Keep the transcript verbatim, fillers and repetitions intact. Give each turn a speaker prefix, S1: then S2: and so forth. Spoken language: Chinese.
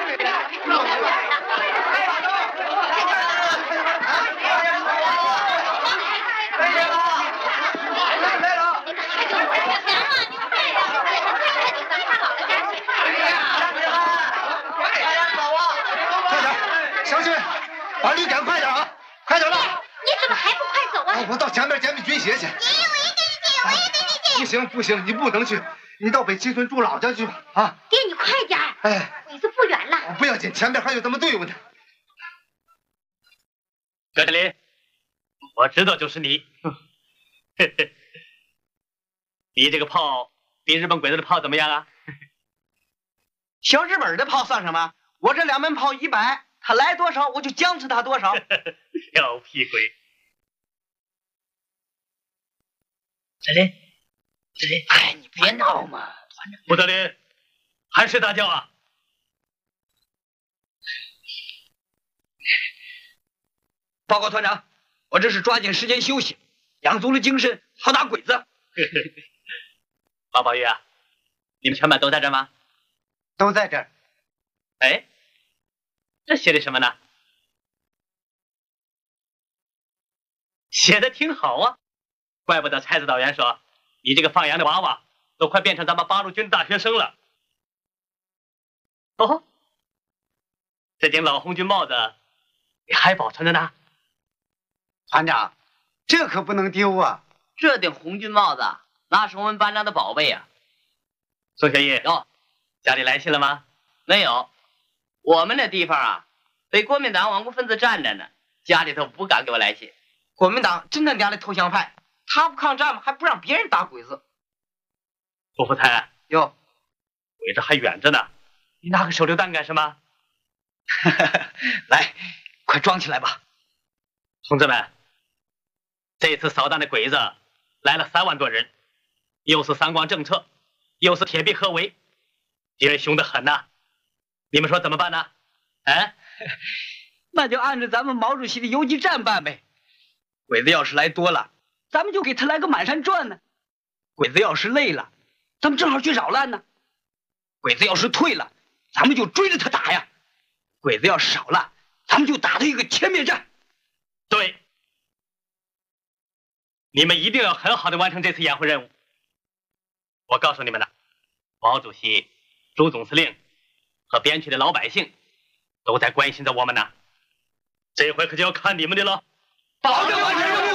S1: 把驴赶快点啊！快点了！
S2: 你怎么还不快走啊？
S1: 我到前面捡米军鞋去。
S2: 咦，我也跟你去，我也跟你去。
S1: 不行不行，你不能去，你到北七村住老家去吧。啊！
S2: 爹，你快点！
S1: 哎，
S2: 鬼子不远了。
S1: 不要紧，前面还有咱们队伍呢。
S3: 葛德林，我知道就是你。嘿嘿，你这个炮比日本鬼子的炮怎么样啊？
S4: 小日本的炮算什么？我这两门炮一百。他来多少，我就僵持他多少。
S3: 小屁鬼！这里，这里，
S4: 哎，你别闹嘛！
S3: 不得了，还是大叫啊！
S4: 报告团长，我这是抓紧时间休息，养足了精神，好打鬼子。
S3: 马宝玉啊，你们全班都在这吗？
S4: 都在这儿。
S3: 哎。这写的什么呢？写的挺好啊，怪不得蔡子导员说你这个放羊的娃娃都快变成咱们八路军大学生了。哦，这顶老红军帽子你还保存着呢？
S4: 团长，这可不能丢啊！
S5: 这顶红军帽子那是我们班长的宝贝呀、啊。
S3: 宋学义，
S5: 有，
S3: 家里来信了吗？
S5: 没有。我们那地方啊，被国民党顽固分子占着呢，家里头不敢给我来信。
S4: 国民党真他娘的投降派，他不抗战吗？还不让别人打鬼子。
S3: 不福才，
S4: 哟，
S3: 鬼子还远着呢，你拿个手榴弹干什么？
S4: 来，快装起来吧，
S3: 同志们！这次扫荡的鬼子来了三万多人，又是三光政策，又是铁壁合围，敌人凶得很呐、啊。你们说怎么办呢？哎，
S4: 那就按照咱们毛主席的游击战办呗。鬼子要是来多了，咱们就给他来个满山转呢；鬼子要是累了，咱们正好去扰乱呢；鬼子要是退了，咱们就追着他打呀；鬼子要是少了，咱们就打他一个歼灭战。
S3: 对，你们一定要很好的完成这次掩护任务。我告诉你们了，毛主席、朱总司令和边区的老百姓都在关心着我们呢，这回可就要看你们的了。
S4: 保证完成任务。